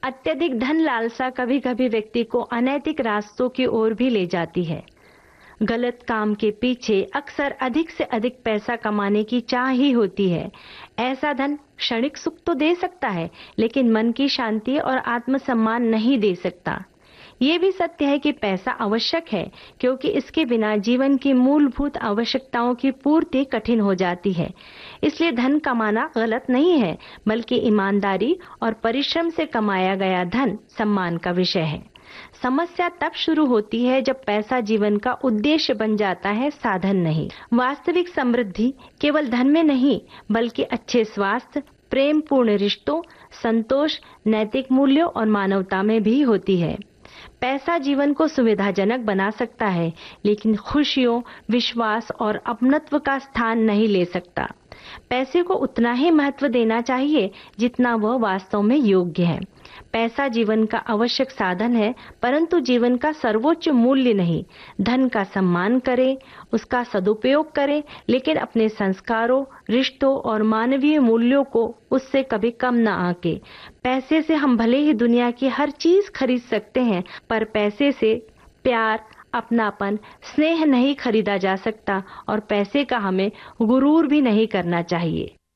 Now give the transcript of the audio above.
अत्यधिक धन लालसा कभी कभी व्यक्ति को अनैतिक रास्तों की ओर भी ले जाती है। गलत काम के पीछे अक्सर अधिक से अधिक पैसा कमाने की चाह ही होती है। ऐसा धन क्षणिक सुख तो दे सकता है, लेकिन मन की शांति और आत्मसम्मान नहीं दे सकता। ये भी सत्य है कि पैसा आवश्यक है, क्योंकि इसके बिना जीवन की मूलभूत आवश्यकताओं की पूर्ति कठिन हो जाती है। इसलिए धन कमाना गलत नहीं है, बल्कि ईमानदारी और परिश्रम से कमाया गया धन सम्मान का विषय है। समस्या तब शुरू होती है जब पैसा जीवन का उद्देश्य बन जाता है, साधन नहीं। वास्तविक समृद्धि केवल धन में नहीं, बल्कि अच्छे स्वास्थ्य, प्रेम पूर्ण रिश्तों, संतोष, नैतिक मूल्यों और मानवता में भी होती है। पैसा जीवन को सुविधाजनक बना सकता है, लेकिन खुशियों, विश्वास और अपनत्व का स्थान नहीं ले सकता। पैसे को उतना ही महत्व देना चाहिए जितना वह वास्तव में योग्य है। पैसा जीवन का आवश्यक साधन है, परंतु जीवन का सर्वोच्च मूल्य नहीं। धन का सम्मान करें, उसका सदुपयोग करें, लेकिन अपने संस्कारों, रिश्तों और मानवीय मूल्यों को उससे कभी कम न आंके। पैसे से हम भले ही दुनिया की हर चीज खरीद सकते हैं, पर पैसे से प्यार, अपनापन, स्नेह नहीं खरीदा जा सकता, और पैसे का हमें गुरूर भी नहीं करना चाहिए।